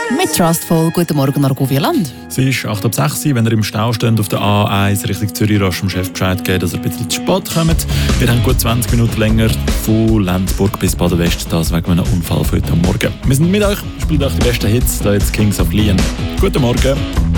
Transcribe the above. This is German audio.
Mit Trustful, guten Morgen nach Vierland. Es ist 8:06 Uhr, wenn ihr im Stau steht auf der A1 Richtung Zürich, rasch dem Chef Bescheid geben, dass ihr ein bisschen zu spät kommt. Wir haben gut 20 Minuten länger von Lenzburg bis Baden-West, das wegen einem Unfall für heute Morgen. Wir sind mit euch, spielt euch die besten Hits, da jetzt Kings of Leon. Guten Morgen.